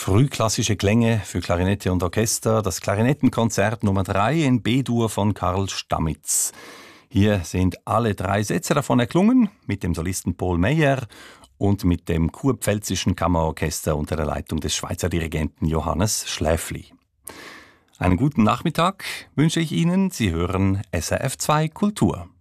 Frühklassische Klänge für Klarinette und Orchester, das Klarinettenkonzert Nummer 3 in B-Dur von Karl Stamitz. Hier sind alle 3 Sätze davon erklungen, mit dem Solisten Paul Meyer und mit dem Kurpfälzischen Kammerorchester unter der Leitung des Schweizer Dirigenten Johannes Schläfli. Einen guten Nachmittag wünsche ich Ihnen. Sie hören SRF 2 Kultur.